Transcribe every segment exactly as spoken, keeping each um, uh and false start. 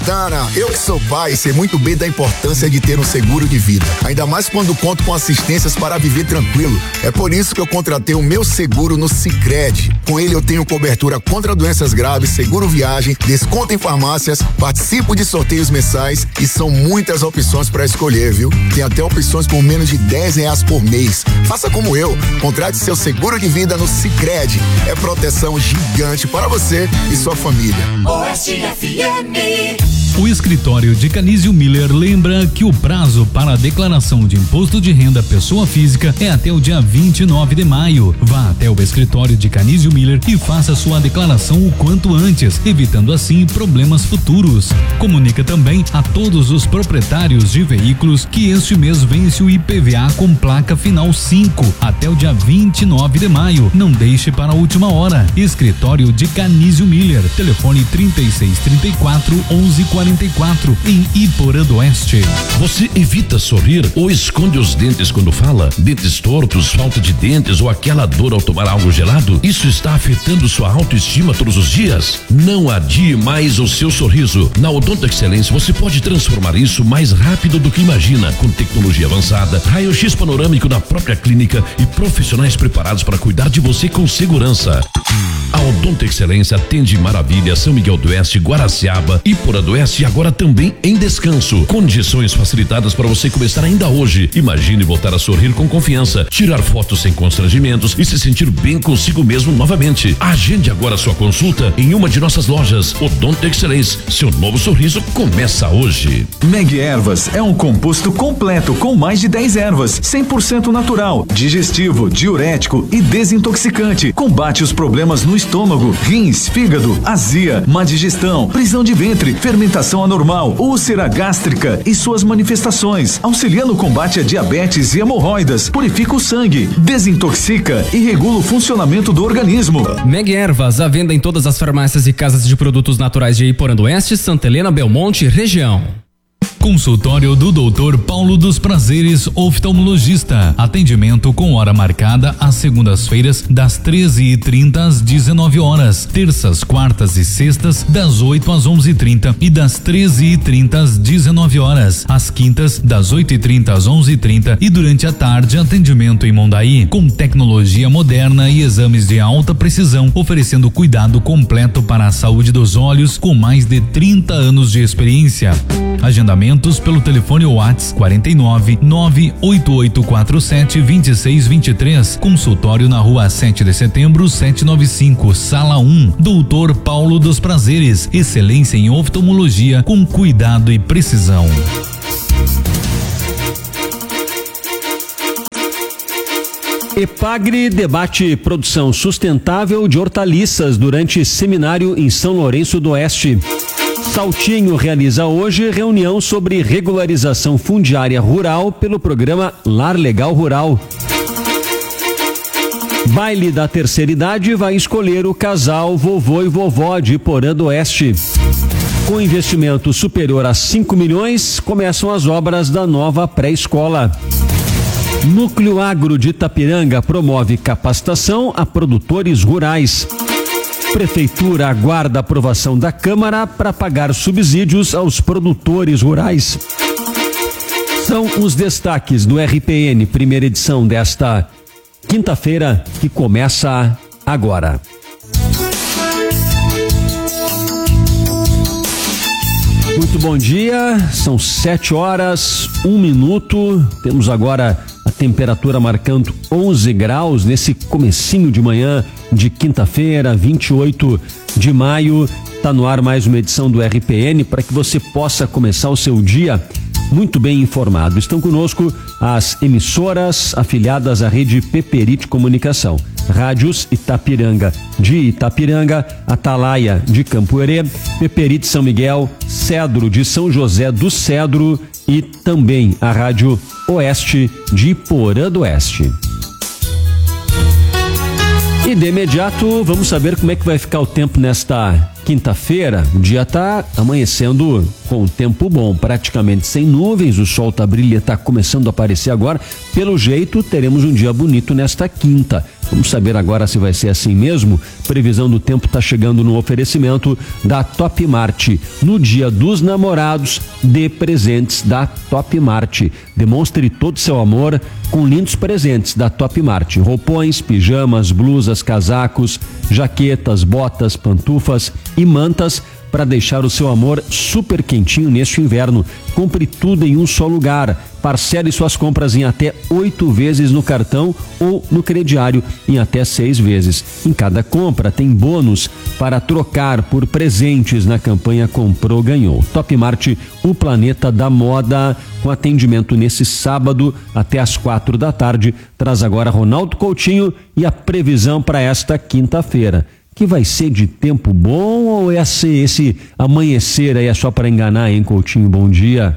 Dana, eu que sou pai sei muito bem da importância de ter um seguro de vida, ainda mais quando conto com assistências para viver tranquilo. É por isso que eu contratei o meu seguro no Sicredi. Com ele eu tenho cobertura contra doenças graves, seguro viagem, desconto em farmácias, participo de sorteios mensais e são muitas opções para escolher, viu? Tem até opções por menos de dez reais por mês. Faça como eu, contrate seu seguro de vida no Sicredi. É proteção gigante para você e sua família. Oeste F M. O escritório de Canizio Miller lembra que o prazo para a declaração de imposto de renda pessoa física é até o dia vinte e nove de maio. Vá até o escritório de Canizio Miller e faça sua declaração o quanto antes, evitando assim problemas futuros. Comunica também a todos os proprietários de veículos que este mês vence o I P V A com placa final cinco até o dia vinte e nove de maio. Não deixe para a última hora. Escritório de Canizio Miller, telefone trinta e seis, trinta e quatro, onze, quarenta e quatro em Iporã do Oeste. Você evita sorrir ou esconde os dentes quando fala? Dentes tortos, falta de dentes ou aquela dor ao tomar algo gelado? Isso está afetando sua autoestima todos os dias? Não adie mais o seu sorriso. Na Odonto Excelência você pode transformar isso mais rápido do que imagina, com tecnologia avançada, raio-x panorâmico na própria clínica e profissionais preparados para cuidar de você com segurança. A Odonto Excelência atende em Maravilha, São Miguel do Oeste, Guaraciaba, Iporã do Oeste e agora também em Descanso. Condições facilitadas para você começar ainda hoje. Imagine voltar a sorrir com confiança, tirar fotos sem constrangimentos e se sentir bem consigo mesmo novamente. Agende agora sua consulta em uma de nossas lojas. Odonto Excelência, seu novo sorriso começa hoje. Meg Ervas é um composto completo com mais de dez ervas, cem por cento natural, digestivo, diurético e desintoxicante. Combate os problemas no estômago, rins, fígado, azia, má digestão, prisão de ventre, fermentação anormal, úlcera gástrica e suas manifestações, auxilia no combate a diabetes e hemorroidas, purifica o sangue, desintoxica e regula o funcionamento do organismo. Meg Ervas, à venda em todas as farmácias e casas de produtos naturais de Iporã do Oeste, Santa Helena, Belmonte, região. Consultório do doutor Paulo dos Prazeres, oftalmologista. Atendimento com hora marcada às segundas-feiras, das treze e trinta às dezenove horas. Terças, quartas e sextas, das oito às onze e trinta e das treze e trinta às dezenove horas. Às quintas, das oito e trinta às onze e trinta e durante a tarde, atendimento em Mondaí, com tecnologia moderna e exames de alta precisão, oferecendo cuidado completo para a saúde dos olhos com mais de trinta anos de experiência. Agendamentos pelo telefone WhatsApp quarenta e nove, nove oito oito quatro sete, dois seis dois três. Consultório na rua sete de setembro, setecentos e noventa e cinco, sala um. doutor Paulo dos Prazeres. Excelência em oftalmologia com cuidado e precisão. Epagre debate produção sustentável de hortaliças durante seminário em São Lourenço do Oeste. Saltinho realiza hoje reunião sobre regularização fundiária rural pelo programa Lar Legal Rural. Baile da terceira idade vai escolher o casal vovô e vovó de Iporã do Oeste. Com investimento superior a cinco milhões, começam as obras da nova pré-escola. Núcleo Agro de Itapiranga promove capacitação a produtores rurais. Prefeitura aguarda a aprovação da Câmara para pagar subsídios aos produtores rurais. São os destaques do R P N, primeira edição desta quinta-feira, que começa agora. Muito bom dia, são sete horas, um minuto. Temos agora a temperatura marcando onze graus nesse comecinho de manhã de quinta-feira, vinte e oito de maio. Tá no ar mais uma edição do R P N para que você possa começar o seu dia muito bem informado. Estão conosco as emissoras afiliadas à rede Peperite Comunicação. Rádios Itapiranga de Itapiranga, Atalaia de Campo Herê, Peperite São Miguel, Cedro de São José do Cedro e também a Rádio Oeste de Iporã do Oeste. E de imediato vamos saber como é que vai ficar o tempo nesta quinta-feira. O dia está amanhecendo com tempo bom, praticamente sem nuvens, o sol tá brilhando, está começando a aparecer agora. Pelo jeito teremos um dia bonito nesta quinta. Vamos saber agora se vai ser assim mesmo. Previsão do tempo está chegando no oferecimento da Top Mart. No Dia dos Namorados, dê presentes da Top Mart. Demonstre todo o seu amor com lindos presentes da Top Mart. Roupões, pijamas, blusas, casacos, jaquetas, botas, pantufas e mantas para deixar o seu amor super quentinho neste inverno. Compre tudo em um só lugar. Parcele suas compras em até oito vezes no cartão ou no crediário em até seis vezes. Em cada compra tem bônus para trocar por presentes na campanha Comprou, Ganhou. Top Mart, o planeta da moda, com atendimento nesse sábado até às quatro da tarde. Traz agora Ronaldo Coutinho e a previsão para esta quinta-feira. Que vai ser de tempo bom ou esse, esse amanhecer aí é só para enganar, hein, Coutinho? Bom dia.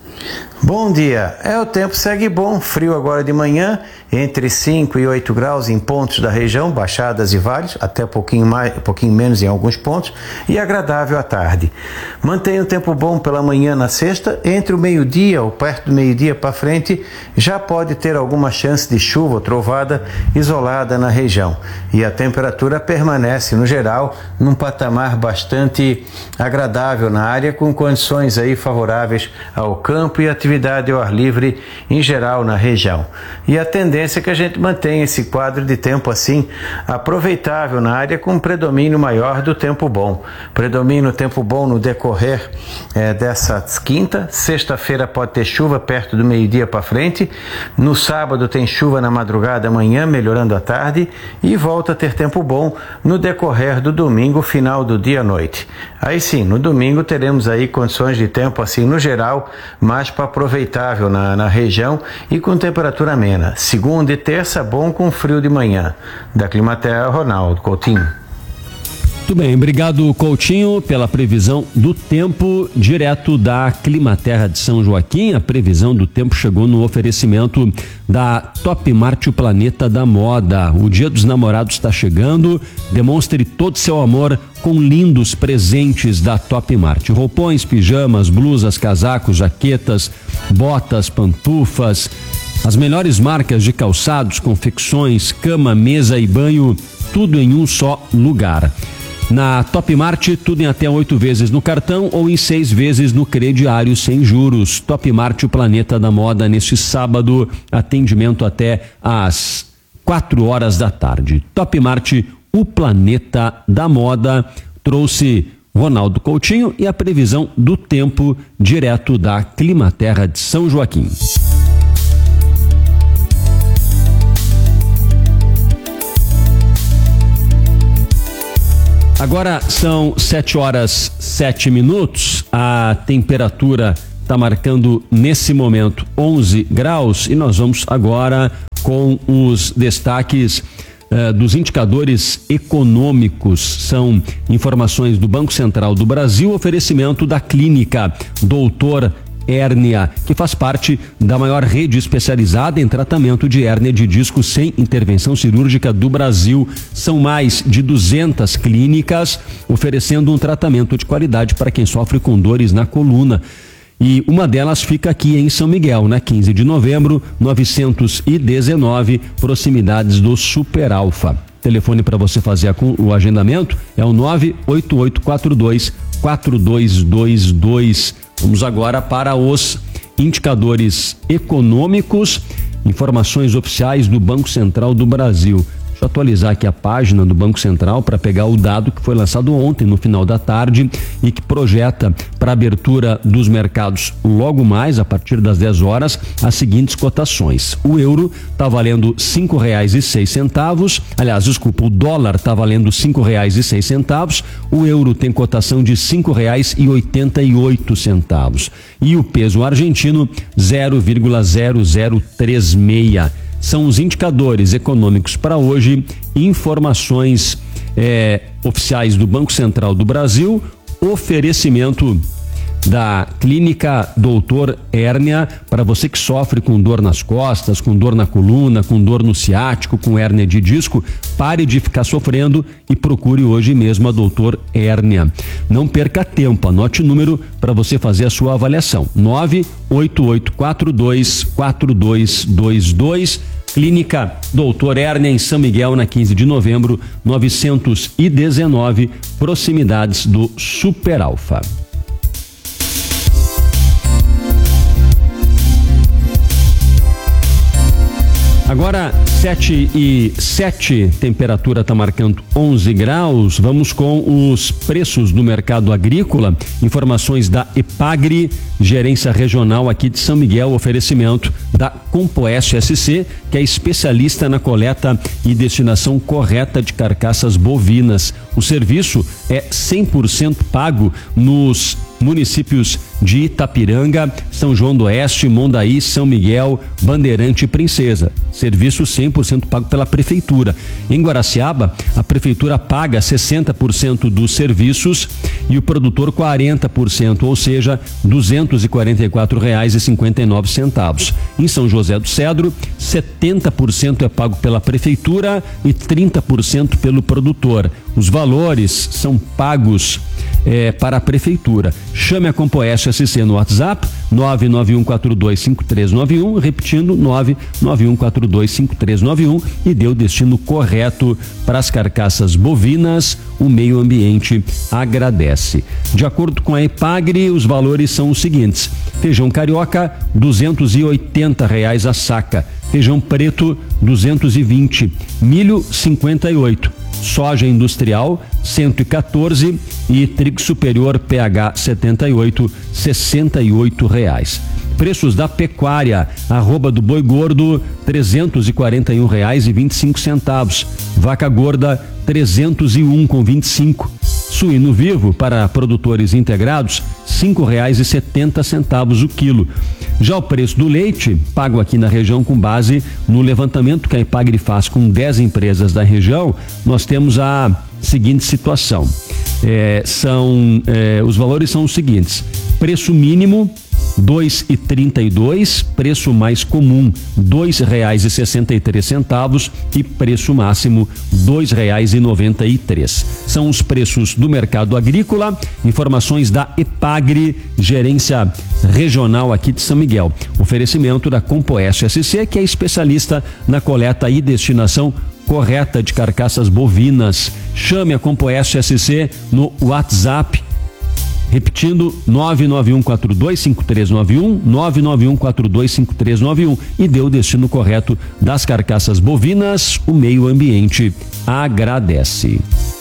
Bom dia. É, o tempo segue bom, frio agora de manhã, entre cinco e oito graus em pontos da região, baixadas e vales, até um pouquinho, mais, um pouquinho menos em alguns pontos, e agradável à tarde. Mantém o tempo bom pela manhã na sexta, entre o meio-dia ou perto do meio-dia para frente, já pode ter alguma chance de chuva ou trovada isolada na região. E a temperatura permanece, no geral, num patamar bastante agradável na área, com condições aí favoráveis ao campo e atividade ao ar livre em geral na região. E a tendência é que a gente mantenha esse quadro de tempo assim aproveitável na área, com predomínio maior do tempo bom. Predomínio tempo bom no decorrer é, dessa quinta. Sexta-feira pode ter chuva perto do meio-dia para frente. No sábado tem chuva na madrugada, amanhã melhorando à tarde, e volta a ter tempo bom no decorrer do domingo, final do dia à noite. Aí sim, no domingo teremos aí condições de tempo assim no geral, mais para aproveitável na, na região e com temperatura amena. Segunda e terça, bom com frio de manhã. Da Climaterra, Ronaldo Coutinho. Muito bem, obrigado, Coutinho, pela previsão do tempo direto da Climaterra de São Joaquim. A previsão do tempo chegou no oferecimento da Top Mart, o planeta da moda. O Dia dos Namorados está chegando. Demonstre todo o seu amor com lindos presentes da Top Mart. Roupões, pijamas, blusas, casacos, jaquetas, botas, pantufas, as melhores marcas de calçados, confecções, cama, mesa e banho, tudo em um só lugar. Na Top Mart, tudo em até oito vezes no cartão ou em seis vezes no crediário sem juros. Top Mart, o planeta da moda, neste sábado, atendimento até às quatro horas da tarde. Top Mart, o planeta da moda, trouxe Ronaldo Coutinho e a previsão do tempo direto da Climaterra de São Joaquim. Agora são sete horas sete minutos, a temperatura está marcando nesse momento onze graus e nós vamos agora com os destaques uh, dos indicadores econômicos. São informações do Banco Central do Brasil, oferecimento da clínica Doutor Hérnia, que faz parte da maior rede especializada em tratamento de hérnia de disco sem intervenção cirúrgica do Brasil. São mais de duzentas clínicas oferecendo um tratamento de qualidade para quem sofre com dores na coluna. E uma delas fica aqui em São Miguel, na quinze de novembro, novecentos e dezenove, proximidades do Super Alfa. Telefone para você fazer o agendamento é o nove oito oito quatro dois quatro dois dois dois. Vamos agora para os indicadores econômicos, informações oficiais do Banco Central do Brasil. Deixa eu atualizar aqui a página do Banco Central para pegar o dado que foi lançado ontem, no final da tarde, e que projeta para a abertura dos mercados logo mais, a partir das dez horas, as seguintes cotações. O euro está valendo cinco reais e seis centavos, aliás, desculpa, o dólar está valendo cinco reais e seis centavos, o euro tem cotação de cinco reais e oitenta e oito centavos. E o peso argentino, zero vírgula zero zero três seis. São os indicadores econômicos para hoje, informações é, oficiais do Banco Central do Brasil, oferecimento da clínica Doutor Hérnia, para você que sofre com dor nas costas, com dor na coluna, com dor no ciático, com hérnia de disco, pare de ficar sofrendo e procure hoje mesmo a Doutor Hérnia. Não perca tempo, anote o número para você fazer a sua avaliação, nove oito oito quatro dois quatro dois dois dois. Clínica Doutor Hérnia em São Miguel, na quinze de novembro, novecentos e dezenove, proximidades do Super Alfa. Agora, sete e sete, temperatura está marcando onze graus. Vamos com os preços do mercado agrícola. Informações da Epagri, gerência regional aqui de São Miguel, oferecimento da Compoeste S C, que é especialista na coleta e destinação correta de carcaças bovinas. O serviço é cem por cento pago nos municípios de Itapiranga, São João do Oeste, Mondaí, São Miguel, Bandeirante e Princesa. Serviço cem por cento pago pela prefeitura. Em Guaraciaba, a prefeitura paga sessenta por cento dos serviços e o produtor quarenta por cento, ou seja, duzentos e quarenta e quatro reais e cinquenta e nove centavos. Em São José do Cedro, setenta por cento é pago pela prefeitura e trinta por cento pelo produtor. Os valores são pagos é, para a prefeitura. Chame a Compoeste S C no WhatsApp nove nove um quatro dois cinco três nove um, repetindo nove nove um quatro dois cinco três nove um, e dê o destino correto para as carcaças bovinas. O meio ambiente agradece. De acordo com a Epagri, os valores são os seguintes: feijão carioca duzentos e oitenta reais a saca, feijão preto duzentos e vinte, milho cinquenta e oito, soja industrial cento e quatorze e trigo superior P H setenta e oito, sessenta e oito reais. Preços da pecuária: arroba do boi gordo trezentos e quarenta e um reais e vinte e cinco centavos, vaca gorda trezentos e um com vinte e cinco, suíno vivo para produtores integrados cinco reais e setenta centavos o quilo. Já o preço do leite, pago aqui na região com base no levantamento que a Epagri faz com dez empresas da região, nós temos a seguinte situação. É, são, é, os valores são os seguintes: preço mínimo dois reais e trinta e dois, preço mais comum dois reais e sessenta e três centavos e preço máximo dois reais e noventa e três. São os preços do mercado agrícola. Informações da Epagri, gerência regional aqui de São Miguel. Oferecimento da Compoeste S C, que é especialista na coleta e destinação correta de carcaças bovinas. Chame a Compoeste S C no WhatsApp, repetindo nove nove um quatro dois cinco três nove um, nove nove um quatro dois cinco três nove um, e dê o destino correto das carcaças bovinas. O meio ambiente agradece.